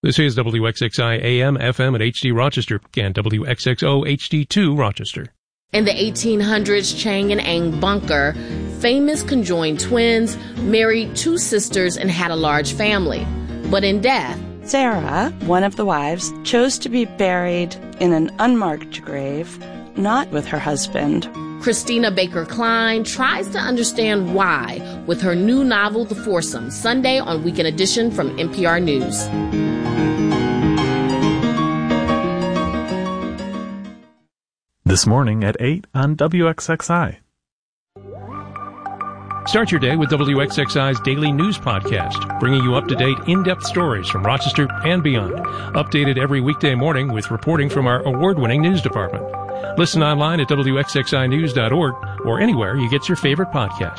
This is WXXI AM, FM at HD Rochester and WXXO HD2 Rochester. In the 1800s, Chang and Ang Bunker, famous conjoined twins, married two sisters and had a large family. But in death, Sarah, one of the wives, chose to be buried in an unmarked grave, not with her husband. Christina Baker Klein tries to understand why with her new novel, The Foursome, Sunday on Weekend Edition from NPR News. This morning at 8 on WXXI. Start your day with WXXI's Daily News Podcast, bringing you up-to-date, in-depth stories from Rochester and beyond. Updated every weekday morning with reporting from our award-winning news department. Listen online at WXXInews.org or anywhere you get your favorite podcast.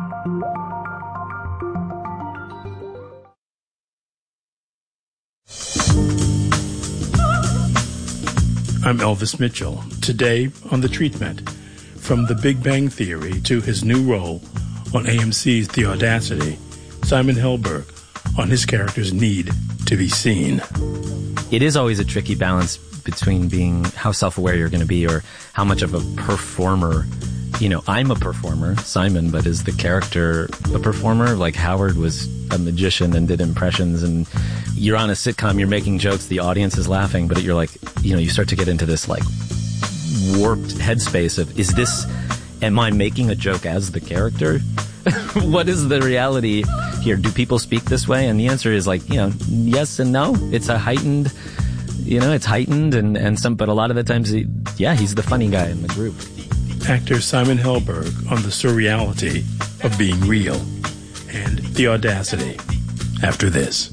I'm Elvis Mitchell. Today on The Treatment, from The Big Bang Theory to his new role on AMC's The Audacity, Simon Helberg on his character's need to be seen. It is always a tricky balance between being how self-aware you're going to be or how much of a performer. You know, I'm a performer, Simon, but is the character a performer? Like Howard was a magician and did impressions, and you're on a sitcom, you're making jokes, the audience is laughing, but you're like, you know, you start to get into this like warped headspace of, am I making a joke as the character? What is the reality here? Do people speak this way? And the answer is like, you know, yes and no. It's a heightened, you know, it's heightened and some, but a lot of the times, he's the funny guy in the group. Actor Simon Helberg on the surreality of being real and The Audacity after this.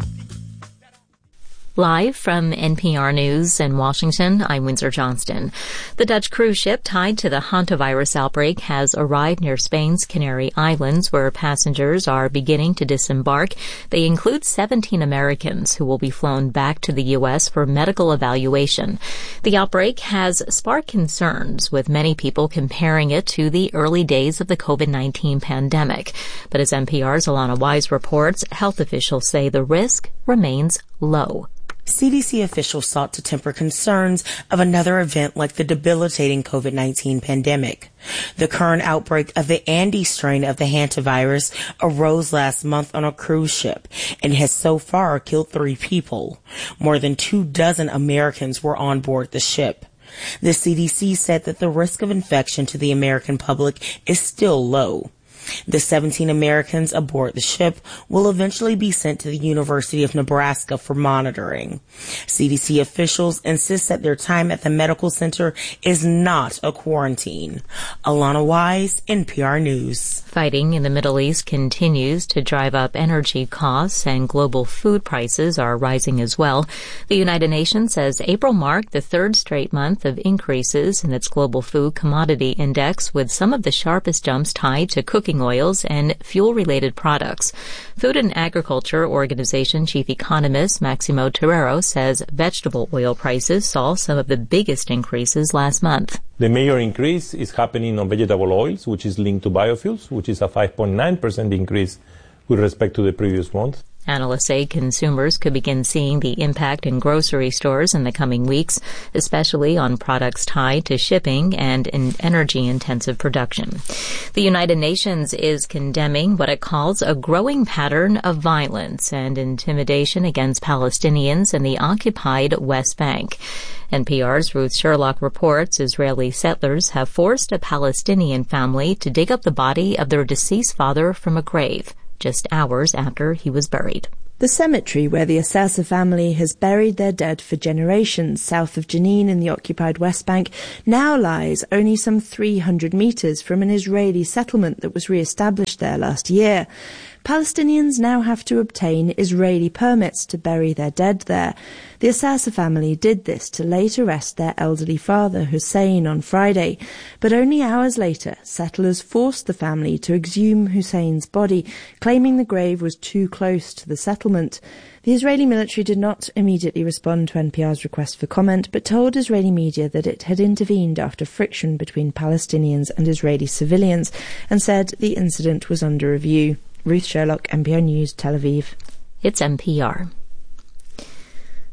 Live from NPR News in Washington, I'm Windsor Johnston. The Dutch cruise ship tied to the hantavirus outbreak has arrived near Spain's Canary Islands, where passengers are beginning to disembark. They include 17 Americans who will be flown back to the U.S. for medical evaluation. The outbreak has sparked concerns, with many people comparing it to the early days of the COVID-19 pandemic. But as NPR's Alana Wise reports, health officials say the risk remains low. CDC officials sought to temper concerns of another event like the debilitating COVID-19 pandemic. The current outbreak of the Andes strain of the hantavirus arose last month on a cruise ship and has so far killed 3 people. More than 24 Americans were on board the ship. The CDC said that the risk of infection to the American public is still low. The 17 Americans aboard the ship will eventually be sent to the University of Nebraska for monitoring. CDC officials insist that their time at the medical center is not a quarantine. Alana Wise, NPR News. Fighting in the Middle East continues to drive up energy costs, and global food prices are rising as well. The United Nations says April marked the third straight month of increases in its global food commodity index, with some of the sharpest jumps tied to cooking oils and fuel-related products. Food and Agriculture Organization chief economist Maximo Torero says vegetable oil prices saw some of the biggest increases last month. The major increase is happening on vegetable oils, which is linked to biofuels, which is a 5.9% increase with respect to the previous month. Analysts say consumers could begin seeing the impact in grocery stores in the coming weeks, especially on products tied to shipping and in energy-intensive production. The United Nations is condemning what it calls a growing pattern of violence and intimidation against Palestinians in the occupied West Bank. NPR's Ruth Sherlock reports Israeli settlers have forced a Palestinian family to dig up the body of their deceased father from a grave just hours after he was buried. The cemetery where the Assasa family has buried their dead for generations south of Jenin in the occupied West Bank now lies only some 300 meters from an Israeli settlement that was re-established there last year. Palestinians now have to obtain Israeli permits to bury their dead there. The Assasa family did this to lay to rest their elderly father, Hussein, on Friday. But only hours later, settlers forced the family to exhume Hussein's body, claiming the grave was too close to the settlement. The Israeli military did not immediately respond to NPR's request for comment, but told Israeli media that it had intervened after friction between Palestinians and Israeli civilians and said the incident was under review. Ruth Sherlock, NPR News, Tel Aviv. It's NPR.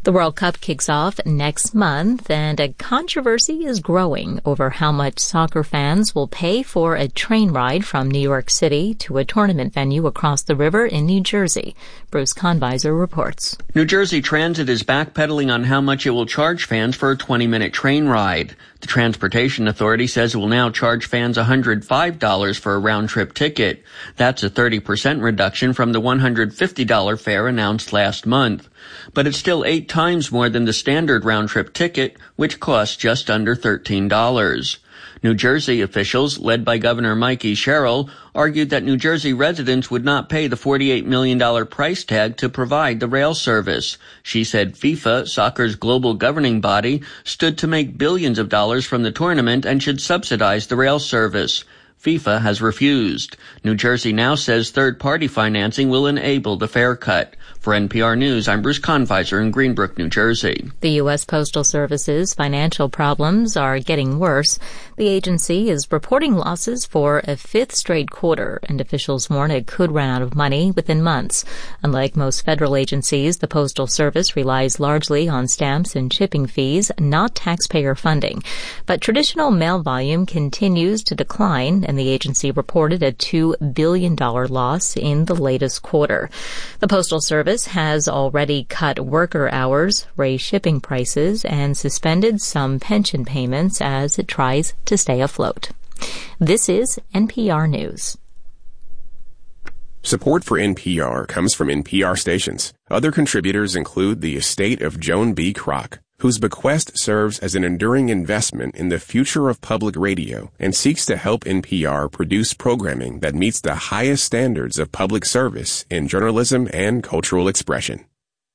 The World Cup kicks off next month, and a controversy is growing over how much soccer fans will pay for a train ride from New York City to a tournament venue across the river in New Jersey. Bruce Conviser reports. New Jersey Transit is backpedaling on how much it will charge fans for a 20-minute train ride. The Transportation Authority says it will now charge fans $105 for a round-trip ticket. That's a 30% reduction from the $150 fare announced last month. But it's still 8 times more than the standard round-trip ticket, which costs just under $13. New Jersey officials, led by Governor Mikey Sherrill, argued that New Jersey residents would not pay the $48 million price tag to provide the rail service. She said FIFA, soccer's global governing body, stood to make billions of dollars from the tournament and should subsidize the rail service. FIFA has refused. New Jersey now says third-party financing will enable the fare cut. For NPR News, I'm Bruce Conviser in Greenbrook, New Jersey. The U.S. Postal Service's financial problems are getting worse. The agency is reporting losses for a 5th straight quarter, and officials warn it could run out of money within months. Unlike most federal agencies, the Postal Service relies largely on stamps and shipping fees, not taxpayer funding. But traditional mail volume continues to decline, and the agency reported a $2 billion loss in the latest quarter. The Postal Service has already cut worker hours, raised shipping prices, and suspended some pension payments as it tries to stay afloat. This is NPR News. Support for NPR comes from NPR stations. Other contributors include the estate of Joan B. Kroc, whose bequest serves as an enduring investment in the future of public radio and seeks to help NPR produce programming that meets the highest standards of public service in journalism and cultural expression.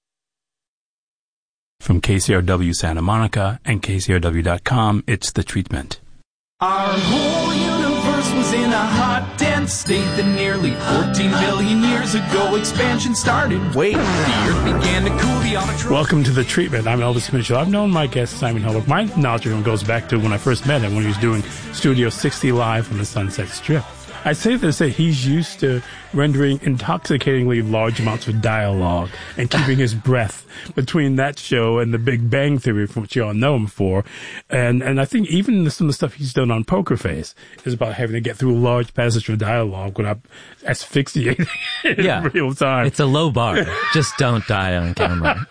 From KCRW Santa Monica and KCRW.com, it's The Treatment. Our whole universe was in a hot, dense state that nearly 14 billion years ago expansion started. Wait, the Earth began to cool, the autotroph... Welcome to The Treatment. I'm Elvis Mitchell. I've known my guest, Simon Helberg. My knowledge of him goes back to when I first met him, when he was doing Studio 60 Live on the Sunset Strip. I say this, that he's used to rendering intoxicatingly large amounts of dialogue and keeping his breath between that show and the Big Bang Theory, from which you all know him for. And I think even some of the stuff he's done on Poker Face is about having to get through large passages of dialogue without asphyxiating in real time. It's a low bar. Just don't die on camera.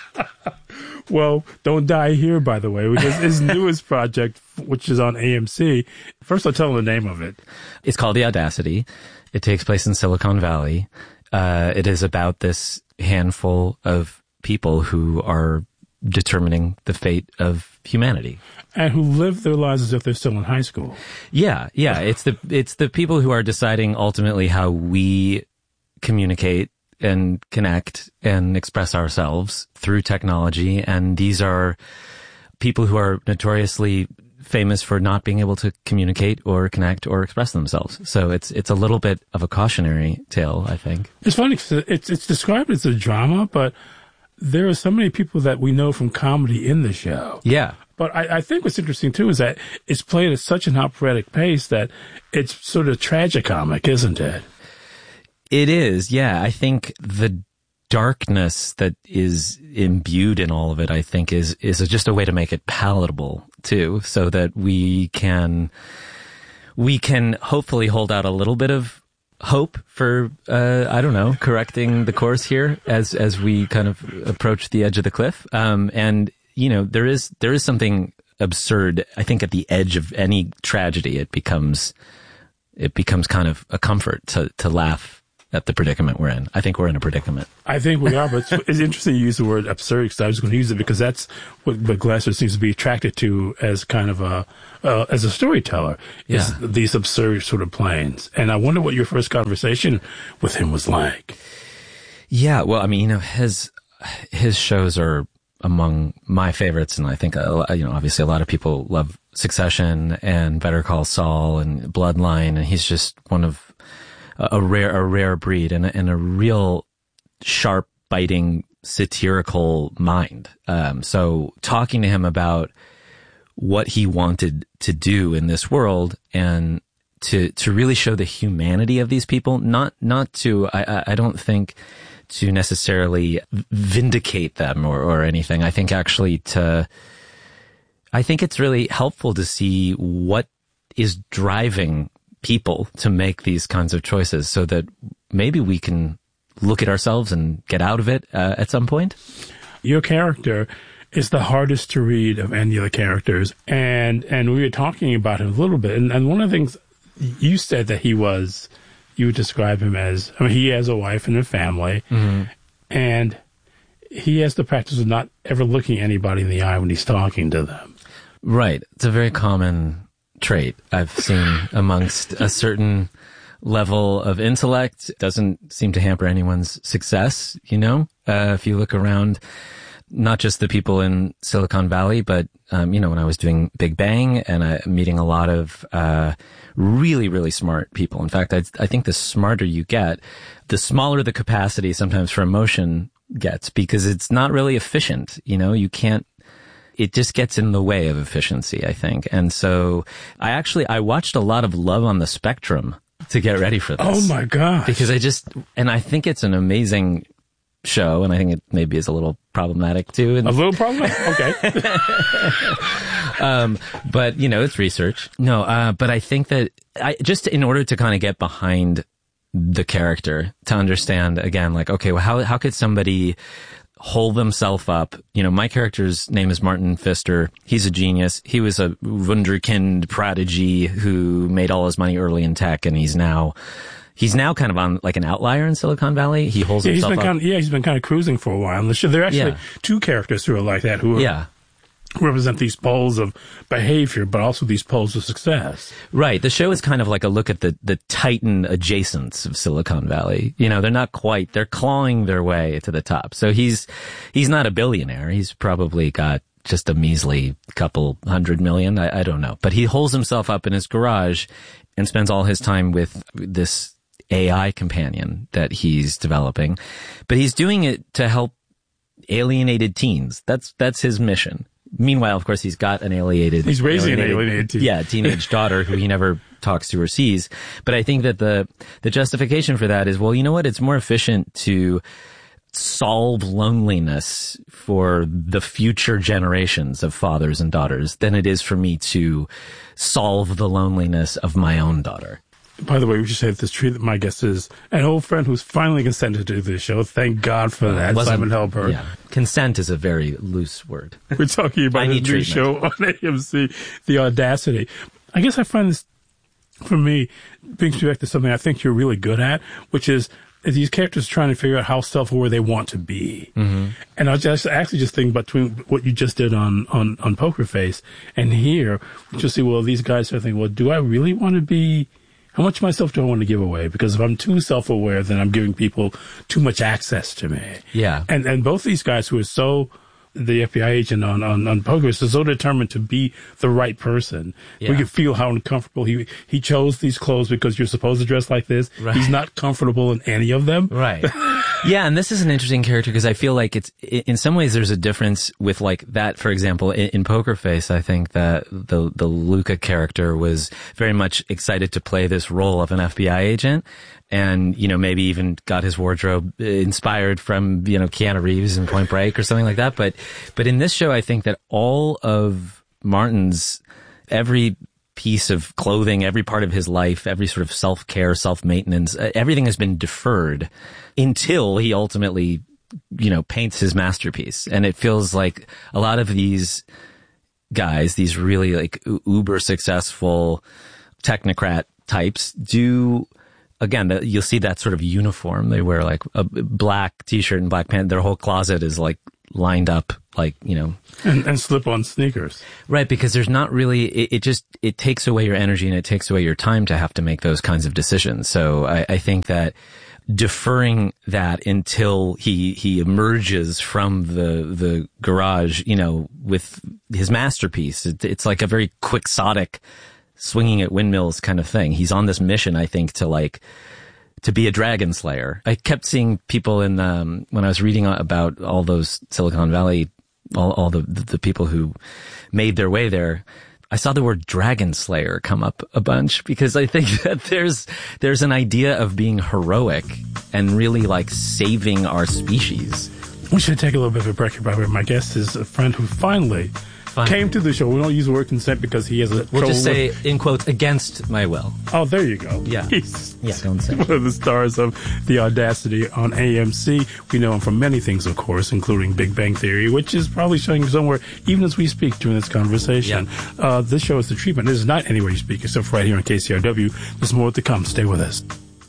Well, don't die here, by the way, because his newest project, which is on AMC, first I'll tell him the name of it. It's called The Audacity. It takes place in Silicon Valley. It is about this handful of people who are determining the fate of humanity. And who live their lives as if they're still in high school. Yeah. It's the people who are deciding ultimately how we communicate and connect and express ourselves through technology. And these are people who are notoriously famous for not being able to communicate or connect or express themselves. So it's a little bit of a cautionary tale, I think. It's funny, it's described as a drama, but there are so many people that we know from comedy in the show. Yeah. But I think what's interesting, too, is that it's played at such an operatic pace that it's sort of tragicomic, isn't it? It is, yeah. I think the darkness that is imbued in all of it, I think, is just a way to make it palatable, too, so that we can hopefully hold out a little bit of hope for, correcting the course here as we kind of approach the edge of the cliff. And, there is something absurd, I think, at the edge of any tragedy. It becomes kind of a comfort to laugh at the predicament we're in. I think we're in a predicament. I think we are, but it's interesting you use the word absurd, because I was going to use it because that's what Glasser seems to be attracted to as kind of as a storyteller, is these absurd sort of planes. And I wonder what your first conversation with him was like. Yeah, well, I mean, his shows are among my favorites, and I think, obviously a lot of people love Succession and Better Call Saul and Bloodline, and he's just one of a rare breed and a real sharp, biting, satirical mind. So talking to him about what he wanted to do in this world and to really show the humanity of these people, not to, I don't think necessarily vindicate them or anything. I think actually I think it's really helpful to see what is driving people to make these kinds of choices so that maybe we can look at ourselves and get out of it at some point. Your character is the hardest to read of any of the characters. And we were talking about him a little bit. And one of the things you said that you would describe him as, he has a wife and a family, and he has the practice of not ever looking anybody in the eye when he's talking to them. Right. It's a very common trait I've seen amongst a certain level of intellect. It doesn't seem to hamper anyone's success, if you look around, not just the people in Silicon Valley, but, when I was doing Big Bang and meeting a lot of really, really smart people. In fact, I think the smarter you get, the smaller the capacity sometimes for emotion gets, because it's not really efficient. You can't, it just gets in the way of efficiency, I think. And so I watched a lot of Love on the Spectrum to get ready for this. Oh my gosh. Because I think it's an amazing show, and I think it maybe is a little problematic too. A little problematic? Okay. But, it's research. No, but I think that just in order to kind of get behind the character, to understand again, like, okay, well, how could somebody hold themselves up? My character's name is Martin Pfister. He's a genius. He was a wunderkind prodigy who made all his money early in tech, and he's now kind of on like an outlier in Silicon Valley. He holds himself up. He's been kind of cruising for a while. And there are actually two characters who are like that, who represent these poles of behavior, but also these poles of success. Right. The show is kind of like a look at the Titan adjacents of Silicon Valley. They're not quite, they're clawing their way to the top. So he's not a billionaire. He's probably got just a measly couple $100 million. I don't know. But he holds himself up in his garage and spends all his time with this AI companion that he's developing. But he's doing it to help alienated teens. That's his mission. Meanwhile, of course, he's got he's raising an alienated teen. Yeah, teenage daughter who he never talks to or sees. But I think that the justification for that is, well, you know what? It's more efficient to solve loneliness for the future generations of fathers and daughters than it is for me to solve the loneliness of my own daughter. By the way, we should say this treat that my guest is an old friend who's finally consented to do this show. Thank God for that, Simon Helberg. Yeah. Consent is a very loose word. We're talking about his new show on AMC, The Audacity. I guess I find this, for me, brings me back to something I think you're really good at, which is these characters trying to figure out how self-aware they want to be. Mm-hmm. And I just think between what you just did on Poker Face and here, you just see, well, these guys are thinking, well, do I really want to be... How much of myself do I want to give away? Because if I'm too self-aware, then I'm giving people too much access to me. Yeah. And both these guys who are the FBI agent on Poker is so determined to be the right person. Yeah. We can feel how uncomfortable he chose these clothes because you're supposed to dress like this. Right. He's not comfortable in any of them. Right. Yeah, and this is an interesting character because I feel like in some ways there's a difference with like that. For example, in Poker Face, I think that the Luca character was very much excited to play this role of an FBI agent. And, maybe even got his wardrobe inspired from, Keanu Reeves in Point Break or something like that. But in this show, I think that all of Martin's, every piece of clothing, every part of his life, every sort of self-care, self-maintenance, everything has been deferred until he ultimately, paints his masterpiece. And it feels like a lot of these guys, these really like uber successful technocrat types do... Again, you'll see that sort of uniform. They wear like a black t-shirt and black pants. Their whole closet is like lined up like, And slip-on sneakers. Right, because there's not really, it takes away your energy and it takes away your time to have to make those kinds of decisions. So I think that deferring that until he emerges from the garage, with his masterpiece, it's like a very quixotic swinging at windmills kind of thing. He's on this mission, I think, to be a dragon slayer. I kept seeing people when I was reading about all those Silicon Valley, all the people who made their way there, I saw the word Dragon Slayer come up a bunch because I think that there's an idea of being heroic and really like saving our species. We should take a little bit of a break here, by the way. My guest is a friend who finally came to the show. We don't use the word consent because he has a We'll just say, in quotes, against my will. Oh, there you go. Yeah. Don't say. One of the stars of The Audacity on AMC. We know him from many things, of course, including Big Bang Theory, which is probably showing somewhere, even as we speak during this conversation. Yeah. This show is The Treatment. This is not Anywhere You Speak, except for right here on KCRW. There's more to come. Stay with us.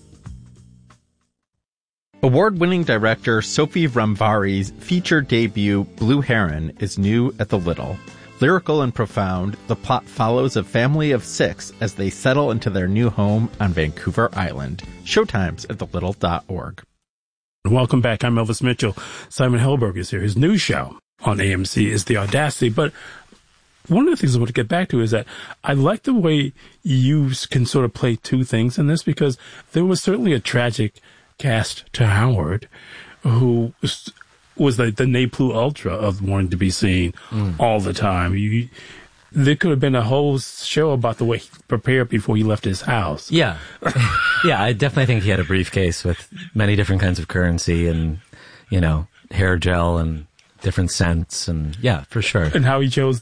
Award-winning director Sophie Rambari's feature debut, Blue Heron, is new at the Little. Lyrical and profound, the plot follows a family of 6 as they settle into their new home on Vancouver Island. Showtimes at thelittle.org. Welcome back. I'm Elvis Mitchell. Simon Helberg is here. His new show on AMC is The Audacity. But one of the things I want to get back to is that I like the way you can sort of play two things in this, because there was certainly a tragic cast to Howard, who was the ne plus ultra of wanting to be seen all the time. There could have been a whole show about the way he prepared before he left his house. Yeah. Yeah, I definitely think he had a briefcase with many different kinds of currency and, hair gel and different scents, and yeah, for sure. And how he chose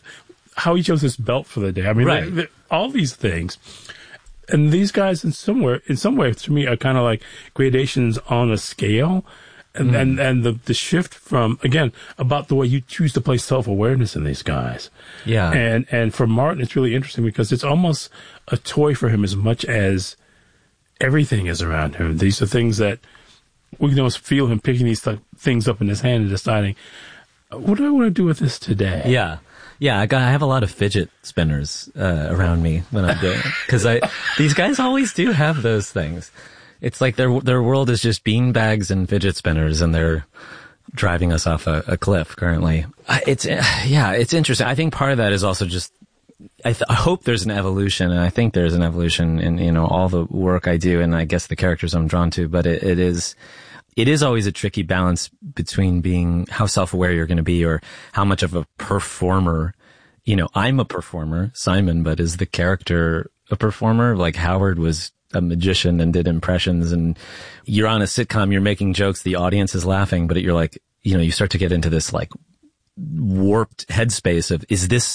his belt for the day. I mean, right. All these things. And these guys, in some way, to me, are kind of like gradations on a scale. And the shift from, again, about the way you choose to place self-awareness in these guys. Yeah. And for Martin, it's really interesting because it's almost a toy for him as much as everything is around him. These are things that we can almost feel him picking these things up in his hand and deciding, what do I want to do with this today? Yeah. Yeah, I have a lot of fidget spinners around me when I'm doing it, because these guys always do have those things. It's like their world is just beanbags and fidget spinners, and they're driving us off a cliff currently. It's interesting. I think part of that is also just I hope there's an evolution, and I think there's an evolution in all the work I do, and I guess the characters I'm drawn to. But it is always a tricky balance between being how self-aware you're going to be, or how much of a performer. I'm a performer, Simon, but is the character a performer? Like Howard was a magician and did impressions, and you're on a sitcom, you're making jokes, the audience is laughing, but you're like, you start to get into this like warped headspace of,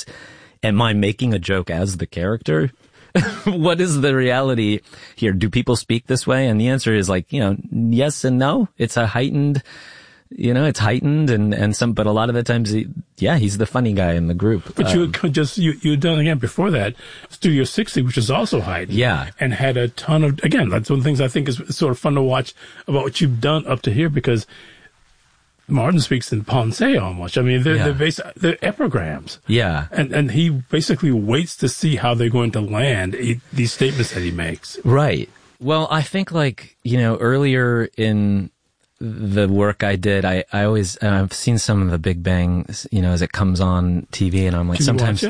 am I making a joke as the character? What is the reality here? Do people speak this way? And the answer is like, yes and no. It's a heightened, it's heightened and some, but a lot of the times, he's the funny guy in the group. But you'd done again before that, Studio 60, which is also heightened. Yeah. And had a ton of, again, that's one of the things I think is sort of fun to watch about what you've done up to here, because Martin speaks in Pensée almost. I mean, they're epigrams. Yeah. And he basically waits to see how they're going to land these statements that he makes. Right. Well, I think earlier in the work I did, I've seen some of the Big Bang, as it comes on TV, and I'm like, sometimes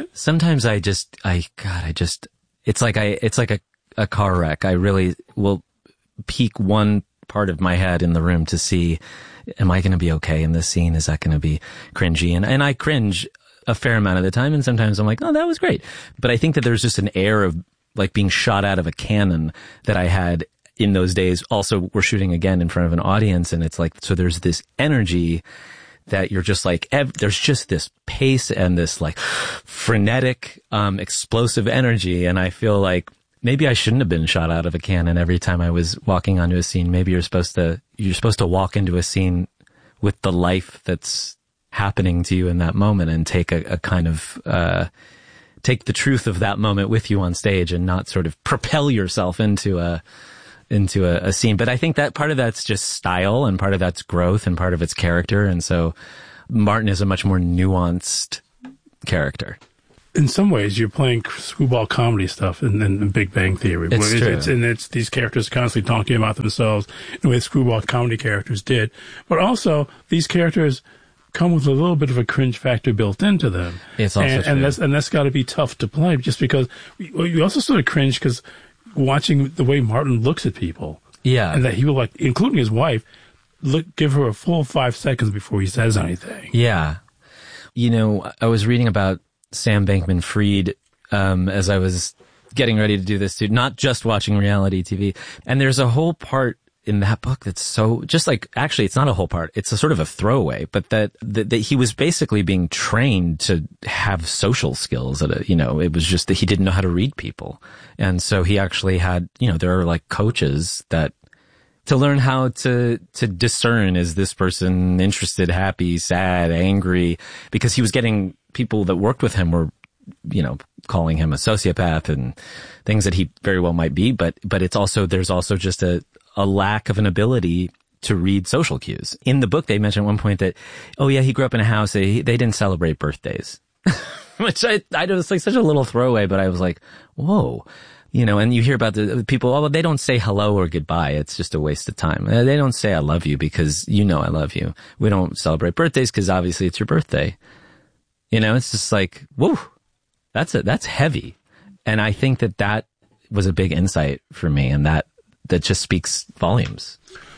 it's like a car wreck. I really will peek one part of my head in the room to see, am I going to be okay in this scene? Is that going to be cringy? And I cringe a fair amount of the time, and sometimes I'm like, oh, that was great. But I think that there's just an air of like being shot out of a cannon that I had in those days. Also, we're shooting again in front of an audience, and it's like, so there's this energy that you're just like, there's just this pace and this like frenetic, explosive energy. And I feel like maybe I shouldn't have been shot out of a cannon every time I was walking onto a scene. Maybe you're supposed to walk into a scene with the life that's happening to you in that moment, and take a kind of, take the truth of that moment with you on stage, and not sort of propel yourself into a scene. But I think that part of that's just style, and part of that's growth, and part of it's character. And so Martin is a much more nuanced character. In some ways, you're playing screwball comedy stuff in Big Bang Theory. It's true. It's these characters constantly talking about themselves in the way screwball comedy characters did. But also, these characters come with a little bit of a cringe factor built into them. It's also true. And that's got to be tough to play, just because you also sort of cringe because watching the way Martin looks at people. Yeah. And that he will, like, including his wife, give her a full 5 seconds before he says anything. Yeah. I was reading about Sam Bankman-Fried as I was getting ready to do this too, not just watching reality TV. And there's a whole part in that book that's so just like, actually, it's not a whole part. It's a sort of a throwaway, but that he was basically being trained to have social skills it was just that he didn't know how to read people. And so he actually had, there are like coaches that to learn how to discern, is this person interested, happy, sad, angry, because he was getting people that worked with him were, calling him a sociopath and things that he very well might be. But it's also, there's also just a lack of an ability to read social cues. In the book, they mentioned at one point that, he grew up in a house, they didn't celebrate birthdays, which I know it's like such a little throwaway, but I was like, whoa, and you hear about the people, they don't say hello or goodbye. It's just a waste of time. They don't say I love you because I love you. We don't celebrate birthdays because obviously it's your birthday. It's just like, whoa, that's heavy. And I think that was a big insight for me, and that just speaks volumes.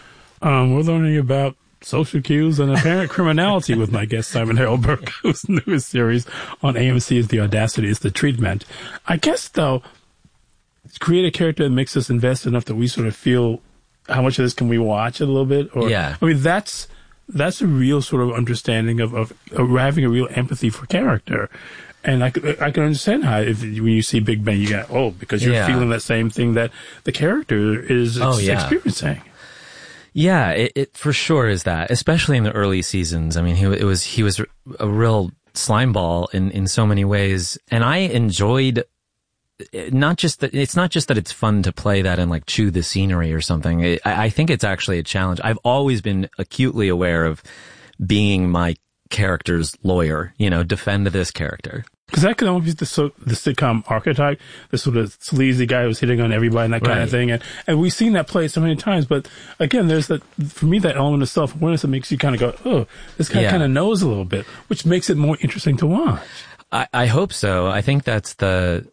We're learning about social cues and apparent criminality with my guest, Simon Helberg, whose newest series on AMC is The Audacity, is The Treatment. I guess, though, create a character that makes us invest enough that we sort of feel how much of this can we watch a little bit? Or, yeah. I mean, that's a real sort of understanding of having a real empathy for character. And I can understand how when you see Big Bang, you go, because you're feeling that same thing that the character is experiencing. Yeah, it for sure is that, especially in the early seasons. I mean, he was a real slimeball in so many ways, and I enjoyed it's not just that it's fun to play that and like chew the scenery or something. I think it's actually a challenge. I've always been acutely aware of being my character's lawyer, defend this character. Because that could almost be the sitcom archetype, the sort of sleazy guy who's hitting on everybody and that kind of thing. And we've seen that play so many times. But again, there's for me, that element of self-awareness that makes you kind of go, oh, this guy kind of knows a little bit, which makes it more interesting to watch. I hope so. I think that's the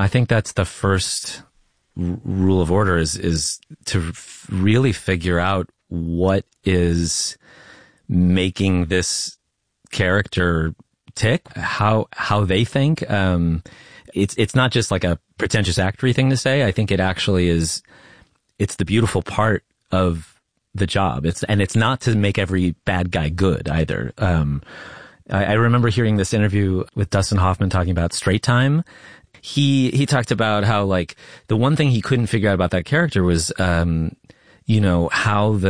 first rule of order is to really figure out what is making this character tick, how they think. It's not just like a pretentious actory thing to say. I think it actually is. It's the beautiful part of the job. It's not to make every bad guy good either. I remember hearing this interview with Dustin Hoffman talking about Straight Time. He talked about how like the one thing he couldn't figure out about that character was how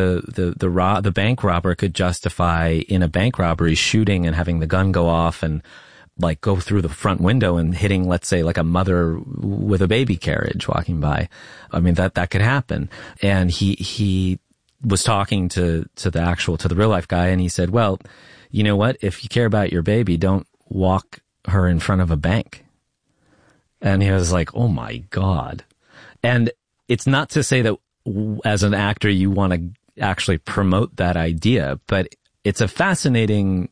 the bank robber could justify in a bank robbery shooting and having the gun go off and like go through the front window and hitting, let's say, like a mother with a baby carriage walking by. I mean, that could happen. And he was talking to the real life guy, and he said, well, you know what? If you care about your baby, don't walk her in front of a bank. And he was like, oh my God. And it's not to say that as an actor, you want to actually promote that idea, but it's a fascinating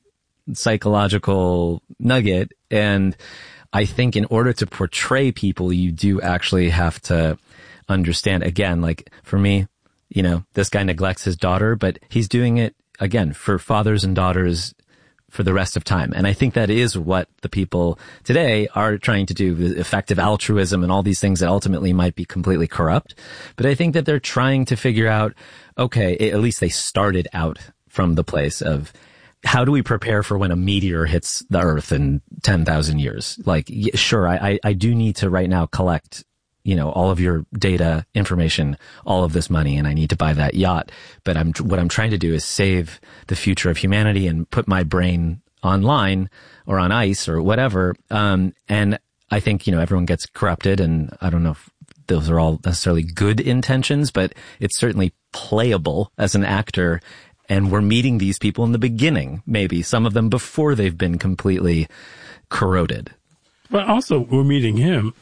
psychological nugget. And I think in order to portray people, you do actually have to understand, again, like for me, this guy neglects his daughter, but he's doing it again for fathers and daughters for the rest of time. And I think that is what the people today are trying to do, the effective altruism and all these things that ultimately might be completely corrupt. But I think that they're trying to figure out, okay, at least they started out from the place of how do we prepare for when a meteor hits the earth in 10,000 years? Like, sure, I do need to right now collect all of your data, information, all of this money, and I need to buy that yacht. But what I'm trying to do is save the future of humanity and put my brain online or on ice or whatever. And I think, everyone gets corrupted, and I don't know if those are all necessarily good intentions, but it's certainly playable as an actor. And we're meeting these people in the beginning, maybe some of them before they've been completely corroded. But also we're meeting him.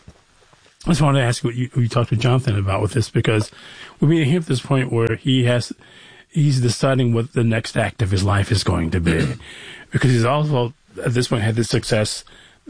I just wanted to ask you what you talked to Jonathan about with this, because we're meeting him at this point where he's deciding what the next act of his life is going to be, because he's also at this point had this success,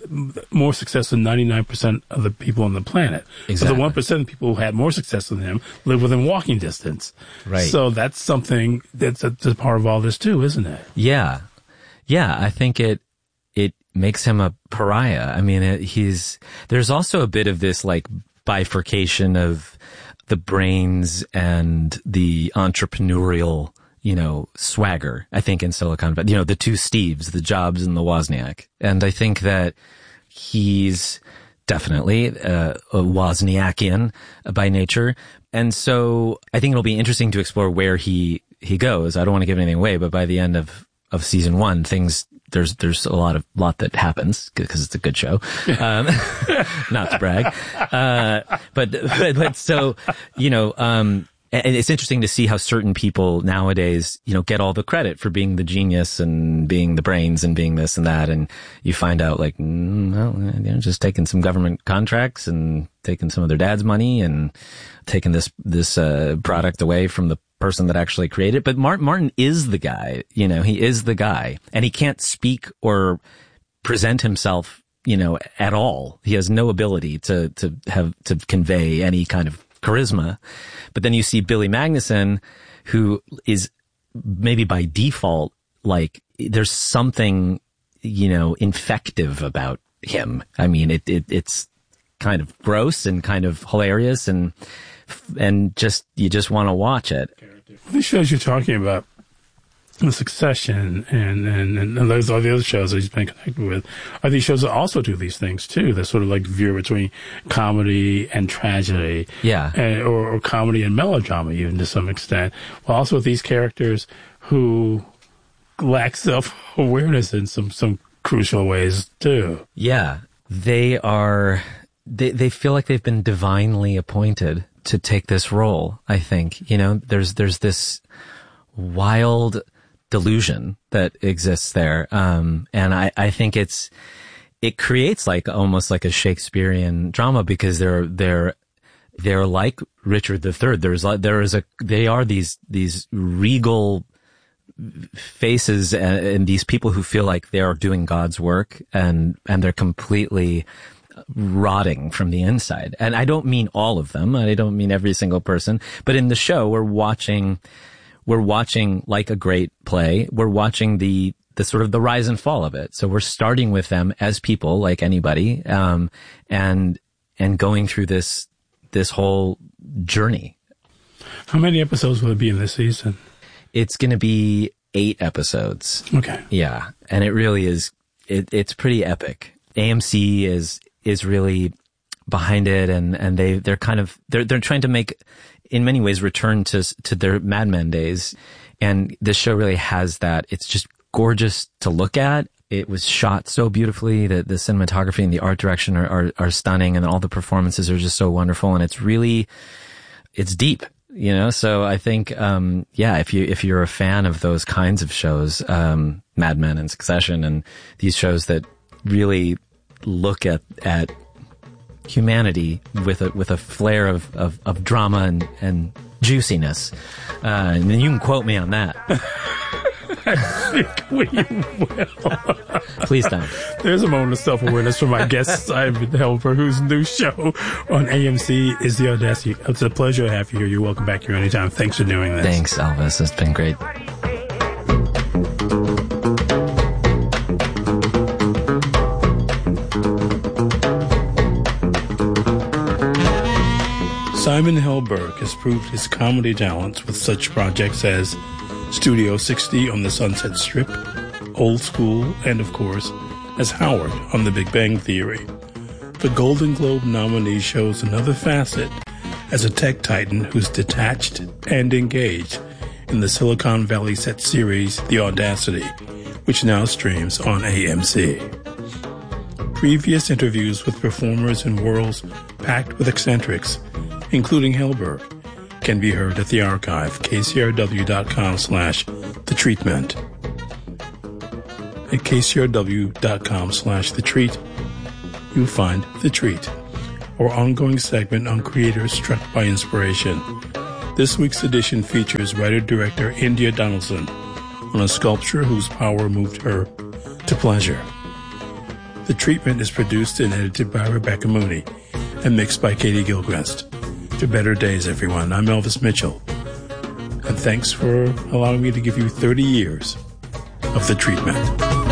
more success than 99% of the people on the planet. Exactly. So the 1% of people who had more success than him live within walking distance. Right. So that's something that's a part of all this too, isn't it? Yeah. Yeah. I think it makes him a pariah. I mean, there's also a bit of this like bifurcation of the brains and the entrepreneurial, swagger, I think, in Silicon Valley. The two Steves, the Jobs and the Wozniak. And I think that he's definitely a Wozniakian by nature. And so I think it'll be interesting to explore where he goes. I don't want to give anything away, but by the end of season 1, there's a lot that happens because it's a good show. Not to brag. But so, and it's interesting to see how certain people nowadays, get all the credit for being the genius and being the brains and being this and that. And you find out like, just taking some government contracts and taking some of their dad's money and taking this product away from the person that actually created it. But Martin is the guy, he is the guy, and he can't speak or present himself, at all. He has no ability to convey any kind of charisma. But then you see Billy Magnuson, who is maybe by default, like there's something, infective about him. I mean, it's kind of gross and kind of hilarious and just, you just want to watch it. These shows you're talking about, The Succession and those all the other shows that he's been connected with, are these shows that also do these things too? That sort of like veer between comedy and tragedy, or comedy and melodrama even to some extent. Well, also with these characters who lack self-awareness in some crucial ways too. Yeah, they feel like they've been divinely appointed to take this role. I think there's this wild delusion that exists there. And I think it creates like almost like a Shakespearean drama because they're like Richard III. They are these regal faces and these people who feel like they are doing God's work and they're completely rotting from the inside. And I don't mean all of them. I don't mean every single person, but in the show we're watching like a great play. We're watching the sort of the rise and fall of it. So we're starting with them as people like anybody, and going through this whole journey. How many episodes will it be in this season? It's going to be 8 episodes. Okay. Yeah. And it really is, it's pretty epic. AMC is really behind it, and they're kind of, they're trying to make, in many ways, return to their Mad Men days. And this show really has that. It's just gorgeous to look at. It was shot so beautifully that the cinematography and the art direction are stunning, and all the performances are just so wonderful. And it's deep, so I think, if you're a fan of those kinds of shows, Mad Men and Succession and these shows that really look at humanity with a flair of drama and juiciness. And you can quote me on that. I think we will. Please don't. There's a moment of self-awareness from my guest, Simon Helberg, whose new show on AMC is The Audacity. It's a pleasure to have you here. You're welcome back here anytime. Thanks for doing this. Thanks, Elvis. It's been great. Simon Helberg has proved his comedy talents with such projects as Studio 60 on the Sunset Strip, Old School, and of course, as Howard on The Big Bang Theory. The Golden Globe nominee shows another facet as a tech titan who's detached and engaged in the Silicon Valley set series The Audacity, which now streams on AMC. Previous interviews with performers in worlds packed with eccentrics, including Helberg, can be heard at the archive, kcrw.com/thetreatment. At kcrw.com/thetreat, you'll find The Treat, our ongoing segment on creators struck by inspiration. This week's edition features writer-director India Donaldson on a sculpture whose power moved her to pleasure. The Treatment is produced and edited by Rebecca Mooney and mixed by Katie Gilchrist. To better days, everyone. I'm Elvis Mitchell, and thanks for allowing me to give you 30 years of The Treatment.